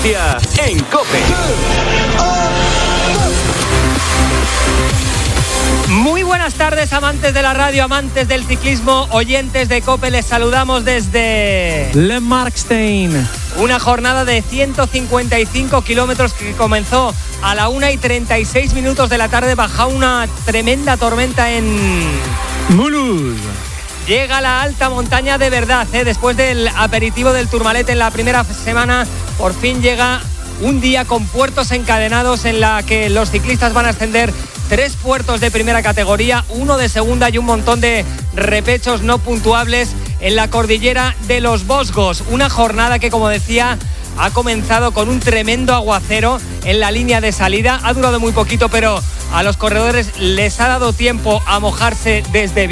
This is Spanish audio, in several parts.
En COPE. Muy buenas tardes, amantes de la radio, amantes del ciclismo, oyentes de COPE. Les saludamos desde Le Markstein. Una jornada de 155 kilómetros que comenzó a la 1:36 de la tarde bajo una tremenda tormenta en Mulhouse. Llega la alta montaña de verdad, después del aperitivo del Tourmalet en la primera semana, por fin llega un día con puertos encadenados en la que los ciclistas van a ascender 3 puertos de primera categoría, 1 de segunda y un montón de repechos no puntuables en la cordillera de los Vosgos. Una jornada que, como decía, ha comenzado con un tremendo aguacero en la línea de salida. Ha durado muy poquito, pero a los corredores les ha dado tiempo a mojarse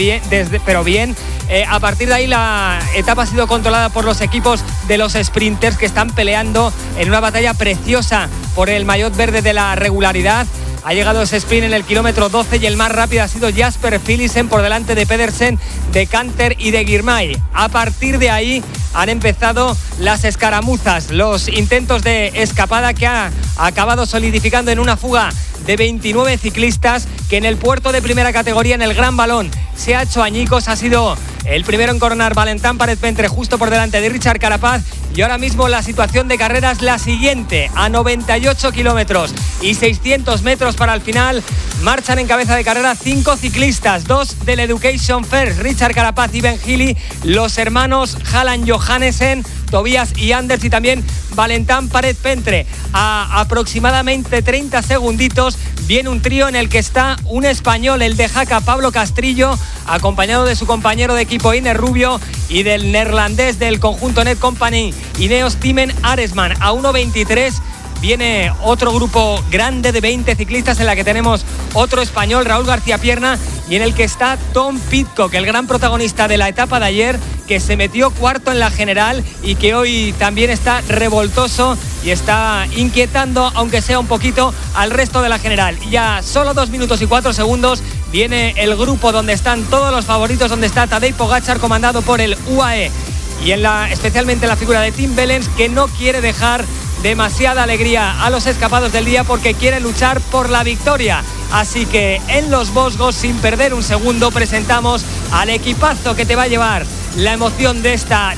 pero bien. A partir de ahí la etapa ha sido controlada por los equipos de los sprinters, que están peleando en una batalla preciosa por el maillot verde de la regularidad. Ha llegado ese sprint en el kilómetro 12 y el más rápido ha sido Jasper Philipsen por delante de Pedersen, de Canter y de Girmay. A partir de ahí han empezado las escaramuzas, los intentos de escapada que ha acabado solidificando en una fuga de 29 ciclistas que en el puerto de primera categoría, en el Gran Balón, se ha hecho añicos. Ha sido el primero en coronar Valentin Párez-Pentre justo por delante de Richard Carapaz, y ahora mismo la situación de carrera es la siguiente: a 98 kilómetros y 600 metros para el final marchan en cabeza de carrera 5 ciclistas, 2 del Education First, Richard Carapaz y Ben Healy, los hermanos Halland Johannesen, Tobias y Anders, y también Valentin Párez-Pentre. A aproximadamente 30 segunditos viene un trío en el que está un español, el de Jaca, Pablo Castrillo, acompañado de su compañero de equipo Iner Rubio, y del neerlandés del conjunto Net Company, Ineos Timen Aresman. A 1:23 viene otro grupo grande de 20 ciclistas en la que tenemos otro español, Raúl García Pierna, y en el que está Tom Pidcock, el gran protagonista de la etapa de ayer, que se metió cuarto en la general y que hoy también está revoltoso y está inquietando, aunque sea un poquito, al resto de la general. Y a solo 2 minutos y 4 segundos viene el grupo donde están todos los favoritos, donde está Tadej Pogačar, comandado por el UAE, y especialmente en la figura de Tim Wellens, que no quiere dejar demasiada alegría a los escapados del día porque quiere luchar por la victoria. Así que en los Vosgos, sin perder un segundo, presentamos al equipazo que te va a llevar la emoción de esta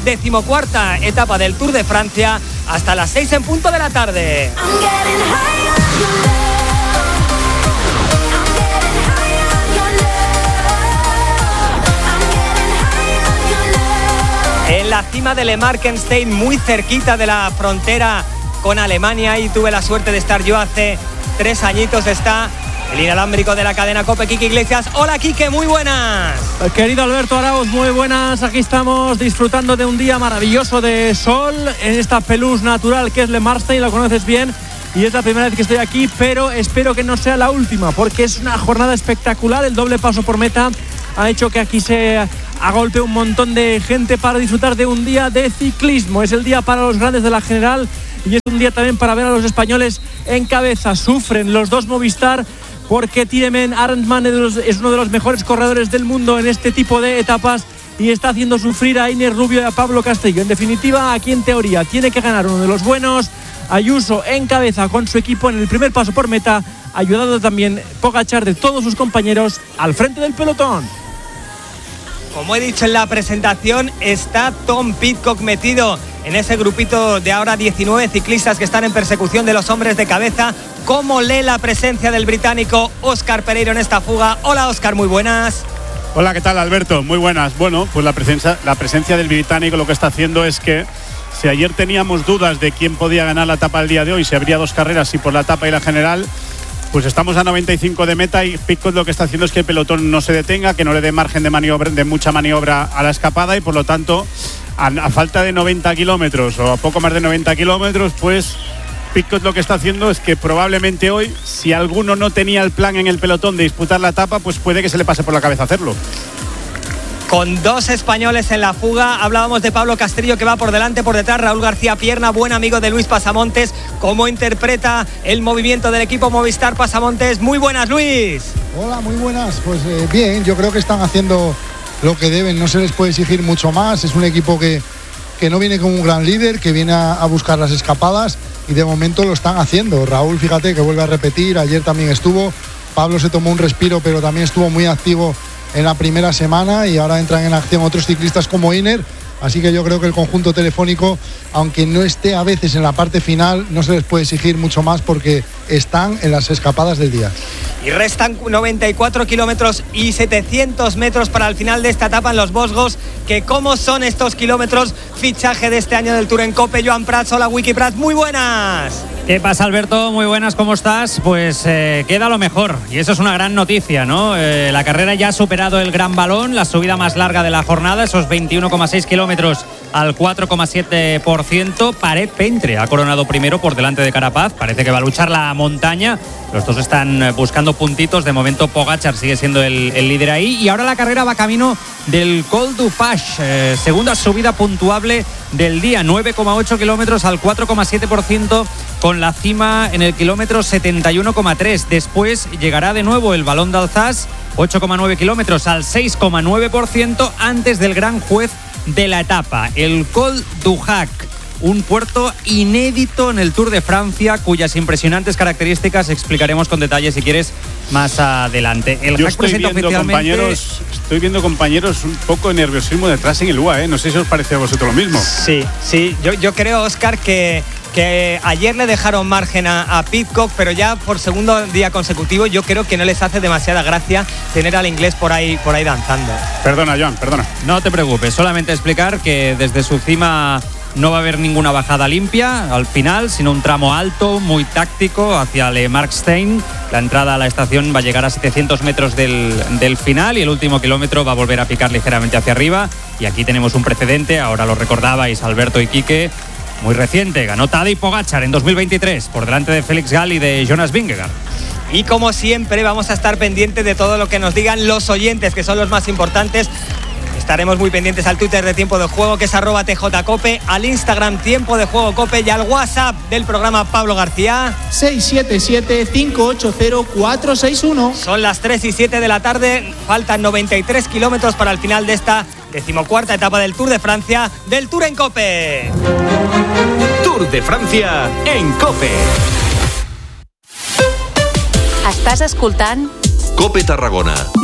14ª etapa del Tour de Francia hasta las 6 en punto de la tarde. En la cima de Le Markstein, muy cerquita de la frontera con Alemania, y tuve la suerte de estar yo hace 3 añitos, está el inalámbrico de la cadena COPE, Quique Iglesias. Hola, Quique, muy buenas. Querido Alberto Arauz, muy buenas. Aquí estamos disfrutando de un día maravilloso de sol en esta pelusa natural que es Le Markstein. La conoces bien y es la primera vez que estoy aquí, pero espero que no sea la última, porque es una jornada espectacular. El doble paso por meta ha hecho que aquí se agolpe un montón de gente para disfrutar de un día de ciclismo. Es el día para los grandes de la general y es un día también para ver a los españoles en cabeza. Sufren los dos Movistar porque Timen Arendsman es uno de los mejores corredores del mundo en este tipo de etapas y está haciendo sufrir a Iner Rubio y a Pablo Castrillo. En definitiva, aquí en teoría tiene que ganar uno de los buenos. Ayuso en cabeza con su equipo en el primer paso por meta, ayudado también Pogačar de todos sus compañeros al frente del pelotón. Como he dicho en la presentación, está Tom Pidcock metido en ese grupito de ahora 19 ciclistas que están en persecución de los hombres de cabeza. ¿Cómo lee la presencia del británico Óscar Pereiro en esta fuga? Hola, Óscar, muy buenas. Hola, ¿qué tal, Alberto? Muy buenas. Bueno, pues la presencia del británico lo que está haciendo es que, si ayer teníamos dudas de quién podía ganar la etapa del día de hoy, si habría 2 carreras, si por la etapa y la general, pues estamos a 95 de meta y Pidcock lo que está haciendo es que el pelotón no se detenga, que no le dé margen de maniobra, de mucha maniobra a la escapada, y por lo tanto, a falta de 90 kilómetros o a poco más de 90 kilómetros, pues Pidcock lo que está haciendo es que probablemente hoy, si alguno no tenía el plan en el pelotón de disputar la etapa, pues puede que se le pase por la cabeza hacerlo. Con 2 españoles en la fuga, hablábamos de Pablo Castrillo, que va por delante, por detrás Raúl García Pierna, buen amigo de Luis Pasamontes. ¿Cómo interpreta el movimiento del equipo Movistar Pasamontes? Muy buenas, Luis. Hola, muy buenas. Pues bien, yo creo que están haciendo lo que deben, no se les puede exigir mucho más. Es un equipo que no viene como un gran líder, que viene a buscar las escapadas, y de momento lo están haciendo. Raúl, fíjate que vuelve a repetir, ayer también estuvo, Pablo se tomó un respiro pero también estuvo muy activo en la primera semana y ahora entran en acción otros ciclistas como Iner. Así que yo creo que el conjunto Telefónico, aunque no esté a veces en la parte final, no se les puede exigir mucho más porque están en las escapadas del día. Y restan 94 kilómetros y 700 metros para el final de esta etapa en los Vosgos. Que cómo son estos kilómetros, fichaje de este año del Tour en COPE. Joan Prats, hola Wiki Prats, muy buenas. ¿Qué pasa, Alberto? Muy buenas, ¿cómo estás? Pues queda lo mejor y eso es una gran noticia, ¿no? La carrera ya ha superado el Gran Balón, la subida más larga de la jornada, esos 21,6 kilómetros al 4,7%. Paret Pentre ha coronado primero por delante de Carapaz, parece que va a luchar la montaña. Los dos están buscando puntitos, de momento Pogačar sigue siendo el líder ahí y ahora la carrera va camino del Col du Page, segunda subida puntuable del día, 9,8 kilómetros al 4,7%, con la cima en el kilómetro 71,3. Después llegará de nuevo el Balón d'Alsace, 8,9 kilómetros al 6,9%, antes del gran juez de la etapa, el Col du Hac, un puerto inédito en el Tour de Francia, cuyas impresionantes características explicaremos con detalle, si quieres, más adelante. El Yo Hac presenta oficialmente... estoy viendo, compañeros, un poco de nerviosismo detrás en el UAE, no sé si os parece a vosotros lo mismo. Sí, yo creo, Óscar, que ayer le dejaron margen a Pidcock, pero ya por segundo día consecutivo yo creo que no les hace demasiada gracia tener al inglés por ahí danzando. Perdona, Joan, perdona. No te preocupes, solamente explicar que desde su cima no va a haber ninguna bajada limpia al final, sino un tramo alto, muy táctico, hacia Le Markstein. La entrada a la estación va a llegar a 700 metros del final y el último kilómetro va a volver a picar ligeramente hacia arriba. Y aquí tenemos un precedente, ahora lo recordabais Alberto y Quique, muy reciente, ganó Tadej Pogačar en 2023 por delante de Felix Gall y de Jonas Vingegaard. Y como siempre vamos a estar pendientes de todo lo que nos digan los oyentes, que son los más importantes. Estaremos muy pendientes al Twitter de Tiempo de Juego, que es @TJCope, al Instagram Tiempo de Juego Cope y al WhatsApp del programa Pablo García. 677-580-461. Son las 3:07 de la tarde, faltan 93 kilómetros para el final de esta 14ª etapa del Tour de Francia, del Tour en COPE. Tour de Francia en COPE. Estàs escoltant COPE Tarragona.